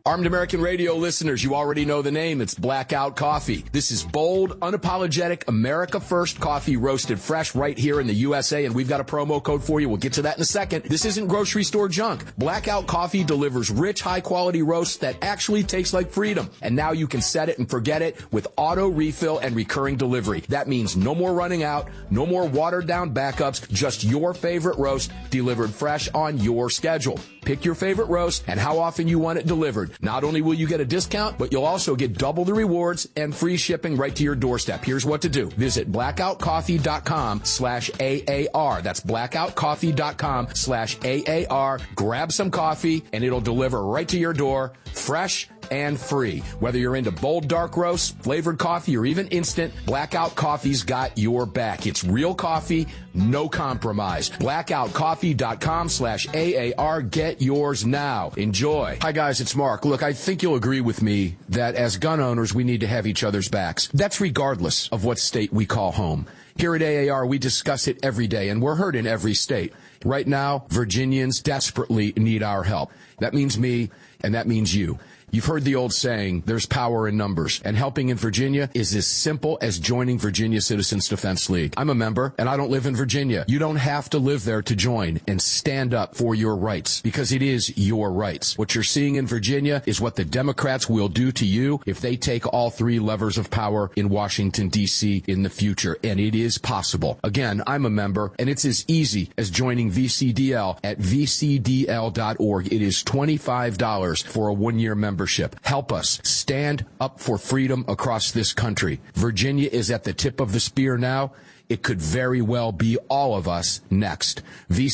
Armed American Radio listeners, you already know the name. It's Blackout Coffee. This is bold, unapologetic, America First coffee roasted fresh right here in the USA, and we've got a promo code for you. We'll get to that in a second. This isn't grocery store junk. Blackout Coffee delivers rich, high-quality roasts that actually taste like freedom. And now you can set it and forget it with auto refill and recurring delivery. That means no more running out, no more watered-down backups, just your favorite roast delivered fresh on your schedule. Pick your favorite roast and how often you want it delivered. Not only will you get a discount, but you'll also get double the rewards and free shipping right to your doorstep. Here's what to do. Visit blackoutcoffee.com/AAR. That's blackoutcoffee.com/AAR. Grab some coffee and it'll deliver right to your door, fresh and free. Whether you're into bold dark roasts, flavored coffee, or even instant, Blackout Coffee's got your back. It's real coffee, no compromise. Blackoutcoffee.com/AAR. Get yours now. Enjoy. Hi guys, it's Mark. Look, I think you'll agree with me that as gun owners, we need to have each other's backs. That's regardless of what state we call home. Here at AAR, we discuss it every day, and we're heard in every state. Right now, Virginians desperately need our help. That means me, and that means you. You've heard the old saying, there's power in numbers, and helping in Virginia is as simple as joining Virginia Citizens Defense League. I'm a member, and I don't live in Virginia. You don't have to live there to join and stand up for your rights, because it is your rights. What you're seeing in Virginia is what the Democrats will do to you if they take all three levers of power in Washington, D.C. in the future, and it is possible. Again, I'm a member, and it's as easy as joining VCDL at vcdl.org. It is $25 for a one-year membership. Help us stand up for freedom across this country. Virginia is at the tip of the spear now. It could very well be all of us next.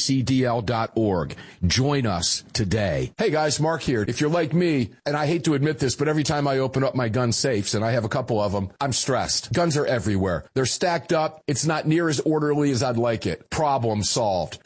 VCDL.org. Join us today. Hey guys, Mark here. If you're like me, and I hate to admit this, but every time I open up my gun safes, and I have a couple of them, I'm stressed. Guns are everywhere. They're stacked up. It's not near as orderly as I'd like it. Problem solved.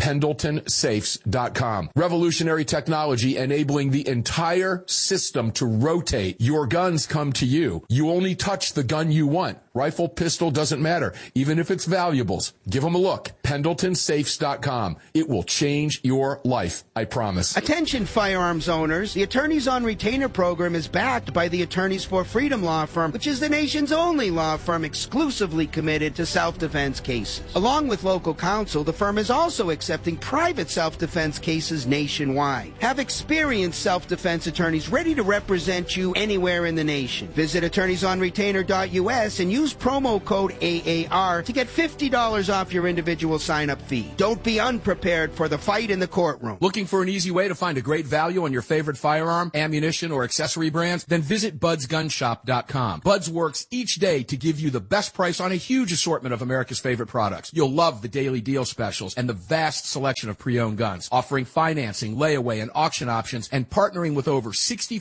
PendletonSafes.com. Revolutionary technology enabling the entire system to rotate. Your guns come to you. You only touch the gun you want. Rifle, pistol, doesn't matter. Even if it's valuables, give them a look. PendletonSafes.com. It will change your life, I promise. Attention firearms owners. The Attorneys on Retainer program is backed by the Attorneys for Freedom law firm, which is the nation's only law firm exclusively committed to self-defense cases. Along with local counsel, the firm is also accepting private self-defense cases nationwide. Have experienced self-defense attorneys ready to represent you anywhere in the nation. Visit attorneysonretainer.us and use promo code AAR to get $50 off your individual sign-up fee. Don't be unprepared for the fight in the courtroom. Looking for an easy way to find a great value on your favorite firearm, ammunition, or accessory brands? Then visit BudsGunShop.com. Buds works each day to give you the best price on a huge assortment of America's favorite products. You'll love the daily deal specials and the vast selection of pre-owned guns, offering financing, layaway, and auction options, and partnering with over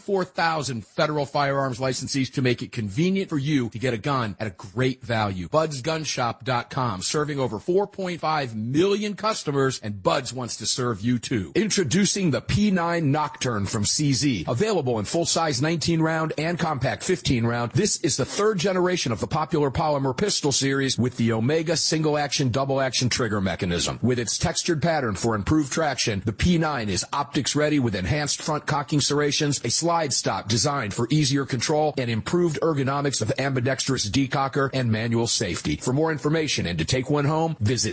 64,000 federal firearms licensees to make it convenient for you to get a gun at a great value. BudsGunShop.com, serving over 4.5 million customers, and Buds wants to serve you too. Introducing the P9 Nocturne from CZ. Available in full-size 19-round and compact 15-round, this is the third generation of the popular polymer pistol series with the Omega single-action, double-action trigger mechanism. With its textured pattern for improved traction, the P9 is optics-ready with enhanced front cocking serrations, a slide stop designed for easier control, and improved ergonomics of ambidextrous decocker and manual safety. For more information and to take one home, visit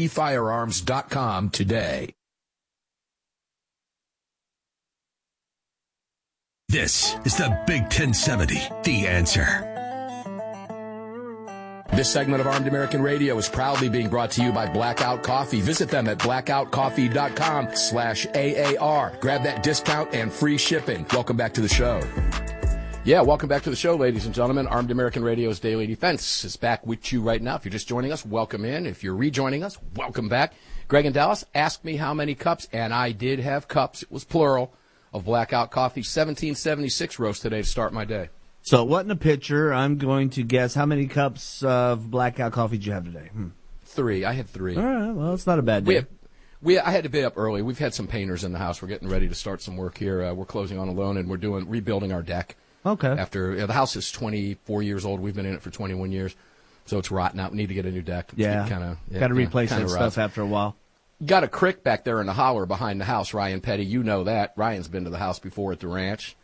czfirearms.com today. This is the Big 1070, The Answer. This segment of Armed American Radio is proudly being brought to you by Blackout Coffee. Visit them at blackoutcoffee.com/AAR. Grab that discount and free shipping. Welcome back to the show. Yeah, welcome back to the show, ladies and gentlemen. Armed American Radio's Daily Defense is back with you right now. If you're just joining us, welcome in. If you're rejoining us, welcome back. Greg in Dallas asked me how many cups, and I did have cups, it was plural, of Blackout Coffee 1776 roast today to start my day. So it wasn't a pitcher. I'm going to guess how many cups of Blackout Coffee did you have today? 3. I had 3. All right, well, it's not a bad day. I had to be up early. We've had some painters in the house. We're getting ready to start some work here. We're closing on a loan, and we're rebuilding our deck. Okay. After the house is 24 years old, we've been in it for 21 years, so it's rotten out. We need to get a new deck. Got to replace that stuff after a while. Got a crick back there in the holler behind the house, Ryan Petty. You know that. Ryan's been to the house before at the ranch.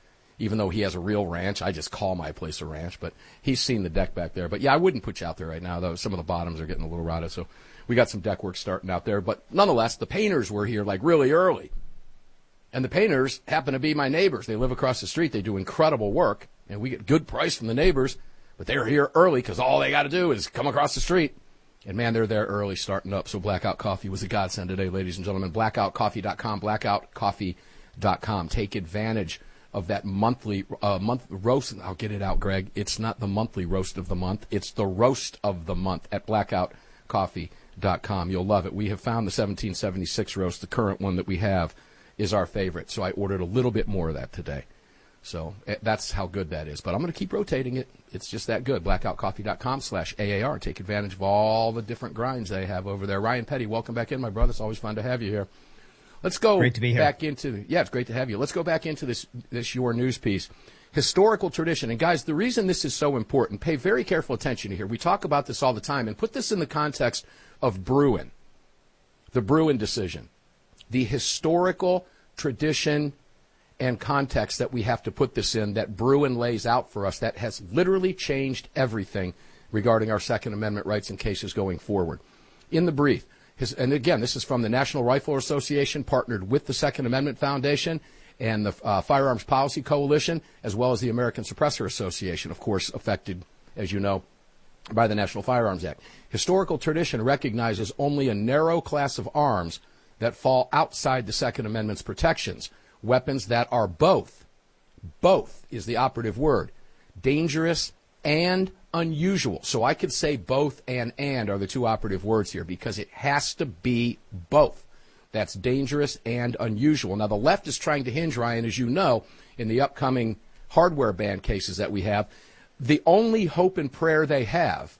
even though he has a real ranch. I just call my place a ranch, but he's seen the deck back there. But yeah, I wouldn't put you out there right now, though. Some of the bottoms are getting a little rotted, so we got some deck work starting out there. But nonetheless, the painters were here like really early. And the painters happen to be my neighbors. They live across the street. They do incredible work, and we get good price from the neighbors. But they're here early because all they got to do is come across the street. And, man, they're there early starting up. So Blackout Coffee was a godsend today, ladies and gentlemen. Blackoutcoffee.com, blackoutcoffee.com. Take advantage of that monthly month roast. I'll get it out, Greg. It's not the monthly roast of the month. It's the roast of the month at blackoutcoffee.com. You'll love it. We have found the 1776 roast, the current one that we have, is our favorite. So I ordered a little bit more of that today. So that's how good that is. But I'm going to keep rotating it. It's just that good. Blackoutcoffee.com/AAR. Take advantage of all the different grinds they have over there. Ryan Petty, welcome back in, my brother. It's always fun to have you here. Let's go great to be back here. into, yeah, it's great to have you. Let's go back into this Your News piece. Historical tradition. And, guys, the reason this is so important, pay very careful attention here. We talk about this all the time, and put this in the context of Bruen, the Bruen decision. The historical tradition and context that we have to put this in, that Bruen lays out for us, that has literally changed everything regarding our Second Amendment rights and cases going forward. In the brief, and again, this is from the National Rifle Association, partnered with the Second Amendment Foundation and the Firearms Policy Coalition, as well as the American Suppressor Association, of course, affected, as you know, by the National Firearms Act. Historical tradition recognizes only a narrow class of arms that fall outside the Second Amendment's protections. Weapons that are both is the operative word, dangerous and unusual. So I could say both and are the two operative words here, because it has to be both. That's dangerous and unusual. Now, the left is trying to hinge, Ryan, as you know, in the upcoming hardware ban cases that we have. The only hope and prayer they have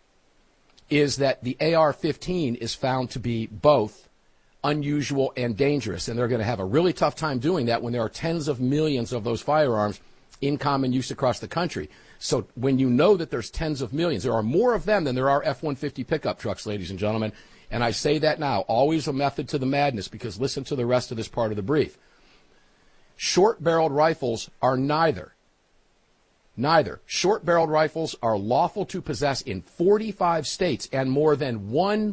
is that the AR-15 is found to be both unusual and dangerous, and they're going to have a really tough time doing that when there are tens of millions of those firearms in common use across the country. So when you know that there's tens of millions, there are more of them than there are F-150 pickup trucks, ladies and gentlemen, and I say that now, always a method to the madness, because listen to the rest of this part of the brief. Short-barreled rifles are neither. Short-barreled rifles are lawful to possess in 45 states, and more than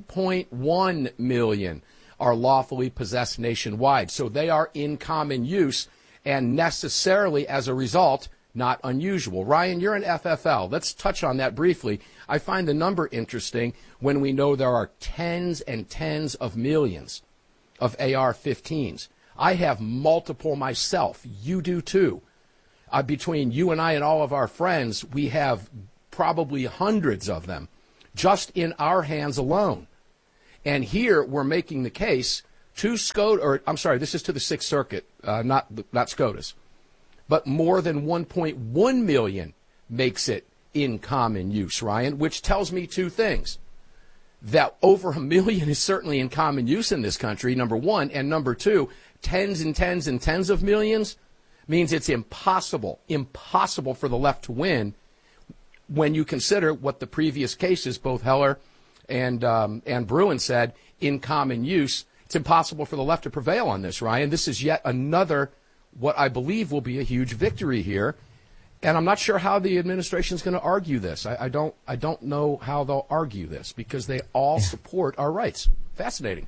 1.1 million are lawfully possessed nationwide. So they are in common use and necessarily, as a result, not unusual. Ryan, you're an FFL. Let's touch on that briefly. I find the number interesting when we know there are tens and tens of millions of AR-15s. I have multiple myself. You do too. Between you and I and all of our friends, we have probably hundreds of them just in our hands alone. And here we're making the case to SCOTUS, or I'm sorry, this is to the Sixth Circuit, not SCOTUS, but more than 1.1 million makes it in common use, Ryan, which tells me two things. That over 1 million is certainly in common use in this country, number one, and number two, tens and tens and tens of millions means it's impossible for the left to win when you consider what the previous cases, both Heller and Bruen said, in common use. It's impossible for the left to prevail on this, Ryan. This is yet another, what I believe will be a huge victory here. And I'm not sure how the administration is going to argue this. I don't know how they'll argue this, because they all support our rights. Fascinating.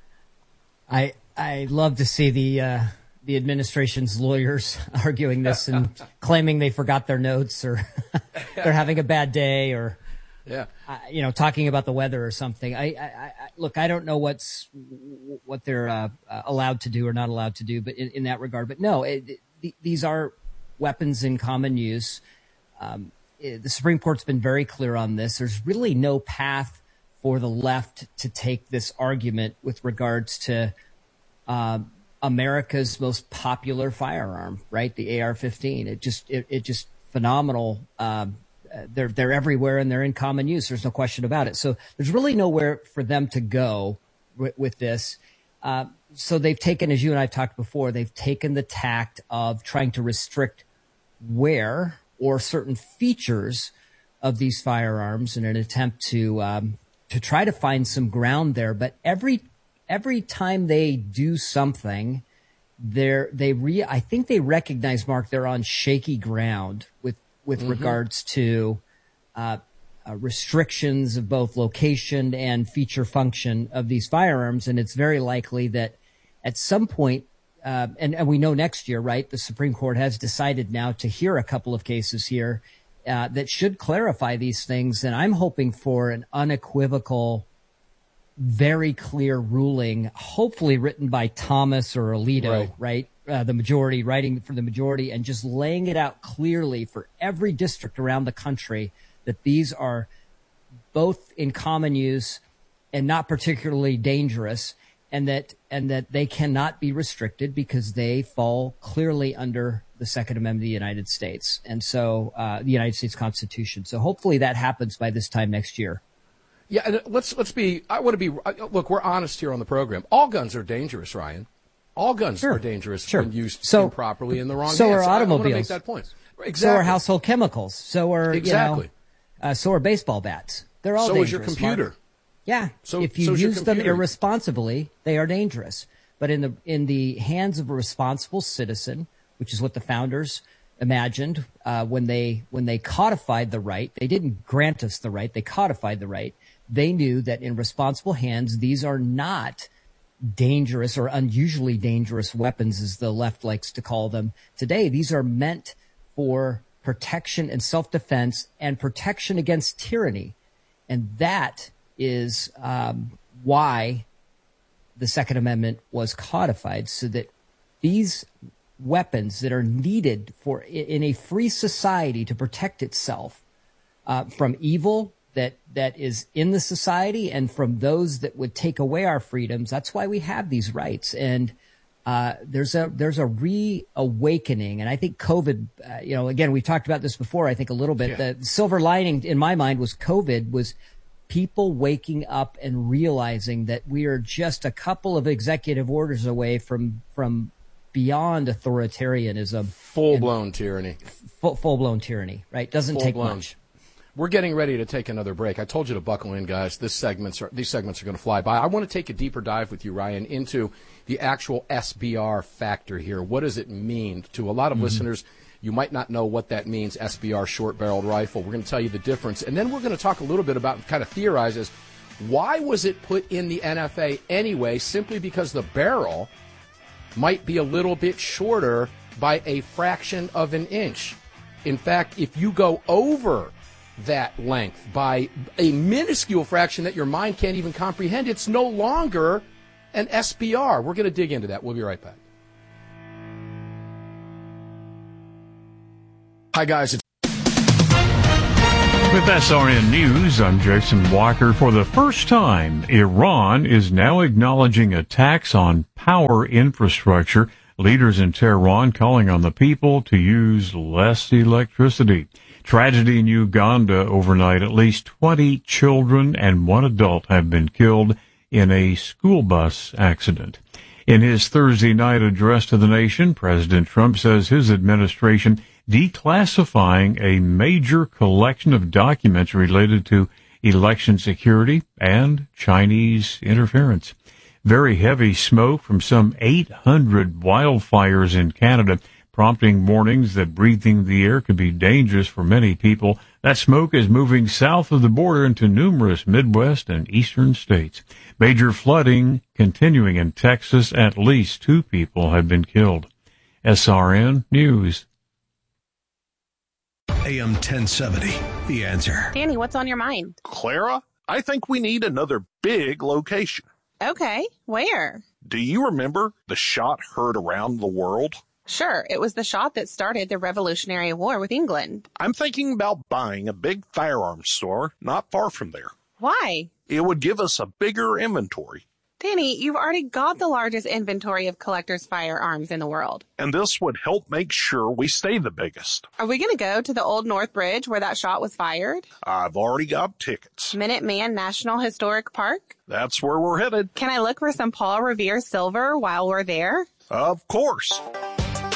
I love to see the administration's lawyers arguing this and claiming they forgot their notes, or they're having a bad day, or talking about the weather or something. Look, I don't know what they're allowed to do or not allowed to do, but in that regard. But no, these are weapons in common use. The Supreme Court's been very clear on this. There's really no path for the left to take this argument with regards to America's most popular firearm, right? The AR-15. It just phenomenal. They're everywhere and they're in common use. There's no question about it. So there's really nowhere for them to go with this. So they've taken, as you and I have talked before, they've taken the tact of trying to restrict wear or certain features of these firearms in an attempt to try to find some ground there. But every time they do something, I think they recognize, Mark, they're on shaky ground with regards to restrictions of both location and feature function of these firearms. And it's very likely that at some point, and we know next year, right, the Supreme Court has decided now to hear a couple of cases here that should clarify these things. And I'm hoping for an unequivocal, very clear ruling, hopefully written by Thomas or Alito, right? The majority, writing for the majority, and just laying it out clearly for every district around the country that these are both in common use and not particularly dangerous, and that they cannot be restricted because they fall clearly under the Second Amendment of the United States, and so the United States Constitution. So hopefully that happens by this time next year. Yeah, and let's be. I want to be. Look, we're honest here on the program. All guns are dangerous, Ryan. All guns are dangerous when used improperly in the wrong hands. So are automobiles. I want to make that point. Exactly. So are household chemicals. So are so are baseball bats. They're all dangerous. So is your computer. Mark. Yeah. So if you use them irresponsibly, they are dangerous. But in the hands of a responsible citizen, which is what the founders imagined when they codified the right, they didn't grant us the right, they codified the right. They knew that in responsible hands, these are not dangerous or unusually dangerous weapons, as the left likes to call them today. These are meant for protection and self-defense and protection against tyranny. And that is why the Second Amendment was codified, so that these weapons that are needed in a free society to protect itself from evil that is in the society and from those that would take away our freedoms. That's why we have these rights. And there's a reawakening. And I think COVID, again, we talked about this before, I think a little bit. Yeah. The silver lining in my mind was COVID was people waking up and realizing that we are just a couple of executive orders away from beyond authoritarianism. Full-blown tyranny. Full-blown tyranny, right? Doesn't take much. We're getting ready to take another break. I told you to buckle in, guys. These segments are going to fly by. I want to take a deeper dive with you, Ryan, into the actual SBR factor here. What does it mean to a lot of listeners? You might not know what that means, SBR, short-barreled rifle. We're going to tell you the difference. And then we're going to talk a little bit about, kind of theorize as why was it put in the NFA anyway, simply because the barrel might be a little bit shorter by a fraction of an inch. In fact, if you go over that length by a minuscule fraction that your mind can't even comprehend, it's no longer an SBR. We're going to dig into that. We'll be right back. Hi, guys. With SRN News, I'm Jason Walker. For the first time, Iran is now acknowledging attacks on power infrastructure. Leaders in Tehran calling on the people to use less electricity. Tragedy in Uganda overnight. At least 20 children and one adult have been killed in a school bus accident. In his Thursday night address to the nation, President Trump says his administration declassifying a major collection of documents related to election security and Chinese interference. Very heavy smoke from some 800 wildfires in Canada, prompting warnings that breathing the air could be dangerous for many people. That smoke is moving south of the border into numerous Midwest and eastern states. Major flooding continuing in Texas. At least 2 people have been killed. SRN News. AM 1070, The Answer. Danny, what's on your mind? Clara, I think we need another big location. Okay, where? Do you remember the shot heard around the world? Sure, it was the shot that started the Revolutionary War with England. I'm thinking about buying a big firearms store not far from there. Why? It would give us a bigger inventory. Danny, you've already got the largest inventory of collectors' firearms in the world. And this would help make sure we stay the biggest. Are we going to go to the Old North Bridge where that shot was fired? I've already got tickets. Minuteman National Historic Park? That's where we're headed. Can I look for some Paul Revere silver while we're there? Of course.